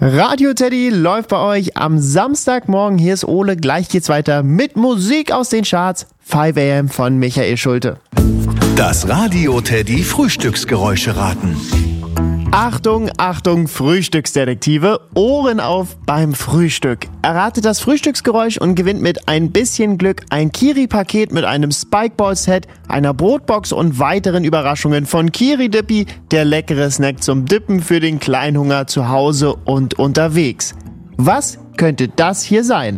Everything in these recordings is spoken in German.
Radio Teddy läuft bei euch am Samstagmorgen. Hier ist Ole. Gleich geht's weiter mit Musik aus den Charts. 5 AM von Michael Schulte. Das Radio Teddy Frühstücksgeräusche raten. Achtung, Achtung, Frühstücksdetektive. Ohren auf beim Frühstück. Erratet das Frühstücksgeräusch und gewinnt mit ein bisschen Glück ein Kiri-Paket mit einem Spikeball-Set, einer Brotbox und weiteren Überraschungen von Kiri Dippy, der leckere Snack zum Dippen für den Kleinhunger zu Hause und unterwegs. Was könnte das hier sein?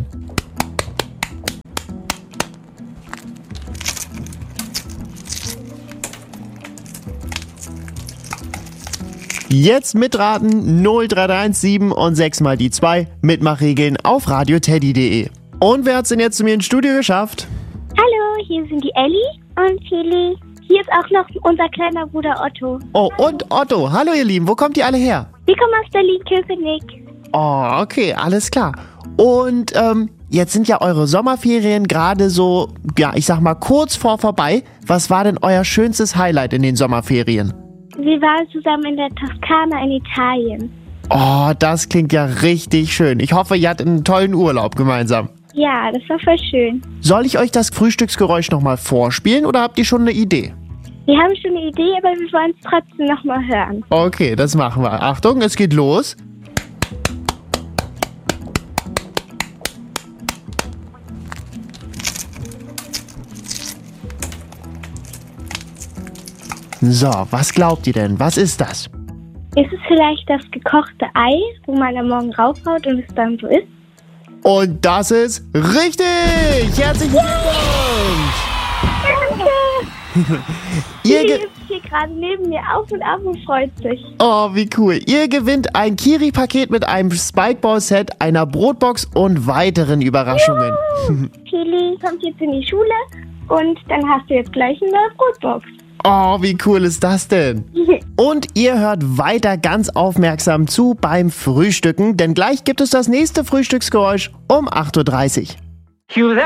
Jetzt mitraten 0331 und 6 mal die 2 Mitmachregeln auf radioteddy.de. Und wer hat's denn jetzt zu mir ins Studio geschafft? Hallo, hier sind die Elli und Feli. Hier ist auch noch unser kleiner Bruder Otto. Oh, und Otto. Hallo ihr Lieben, wo kommt ihr alle her? Wir kommen aus Berlin-Köpenick. Oh, okay, alles klar. Und jetzt sind ja eure Sommerferien gerade so, ja, ich sag mal kurz vor vorbei. Was war denn euer schönstes Highlight in den Sommerferien? Wir waren zusammen in der Toskana in Italien. Oh, das klingt ja richtig schön. Ich hoffe, ihr hattet einen tollen Urlaub gemeinsam. Ja, das war voll schön. Soll ich euch das Frühstücksgeräusch nochmal vorspielen oder habt ihr schon eine Idee? Wir haben schon eine Idee, aber wir wollen es trotzdem nochmal hören. Okay, das machen wir. Achtung, es geht los. So, was glaubt ihr denn? Was ist das? Ist es vielleicht das gekochte Ei, wo man am Morgen raufhaut und es dann so ist? Und das ist richtig! Herzlichen Glückwunsch! Danke! Ihr Die ist hier gerade neben mir auf und ab und freut sich. Oh, wie cool. Ihr gewinnt ein Kiri-Paket mit einem Spikeball-Set, einer Brotbox und weiteren Überraschungen. Feli kommt jetzt in die Schule und dann hast du jetzt gleich eine Brotbox. Oh, wie cool ist das denn? Und ihr hört weiter ganz aufmerksam zu beim Frühstücken, denn gleich gibt es das nächste Frühstücksgeräusch um 8:30 Uhr.